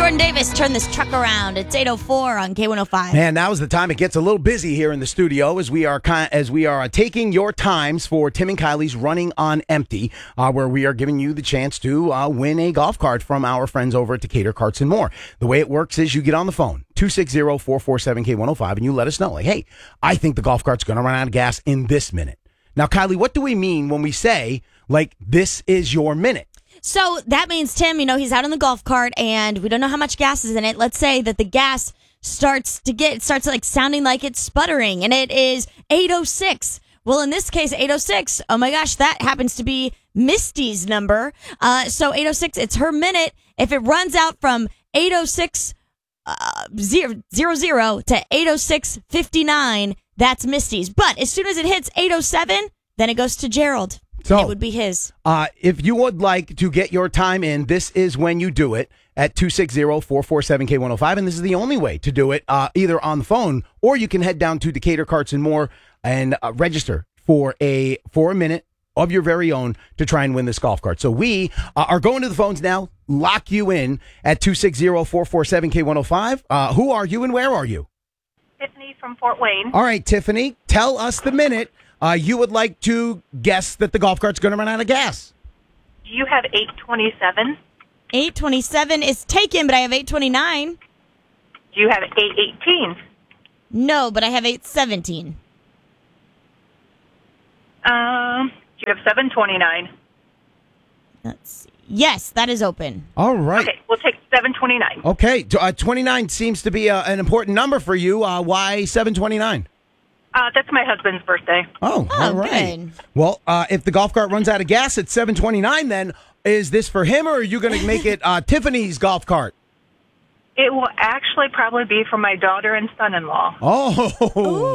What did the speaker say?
Jordan Davis, turn this truck around. It's 8:04 on K105. And now is the time it gets a little busy here in the studio as we are taking your times for Tim and Kylie's Running on Empty, where we are giving you the chance to win a golf cart from our friends over at Decatur Carts and More. The way it works is you get on the phone, 260-447-K105, and you let us know, like, hey, I think the golf cart's going to run out of gas in this minute. Now, Kylie, what do we mean when we say, like, this is your minute? So that means, Tim, he's out in the golf cart and we don't know how much gas is in it. Let's say that the gas starts like sounding like it's sputtering and it is 8:06. Well, in this case, 8:06, oh my gosh, that happens to be Misty's number. So 8:06, it's her minute. If it runs out from 8:06 00 to 8:06:59, that's Misty's. But as soon as it hits 8:07, then it goes to Gerald. So, it would be his. If you would like to get your time in, this is when you do it at 260-447-K105. And this is the only way to do it, either on the phone or you can head down to Decatur Carts and More and register for a minute of your very own to try and win this golf cart. So we are going to the phones now. Lock you in at 260-447-K105. Who are you and where are you? Tiffany from Fort Wayne. All right, Tiffany, tell us the minute you would like to guess that the golf cart's going to run out of gas. Do you have 8:27? 8:27 is taken, but I have 8:29. Do you have 8:18? No, but I have 8:17. Do you have 7:29? Let's see. Yes, that is open. All right. Okay, we'll take 7:29. Okay, 29 seems to be an important number for you. Why 7:29? That's my husband's birthday. Oh, all right. Good. Well, if the golf cart runs out of gas at 7:29, then is this for him or are you going to make it Tiffany's golf cart? It will actually probably be for my daughter and son-in-law. Oh.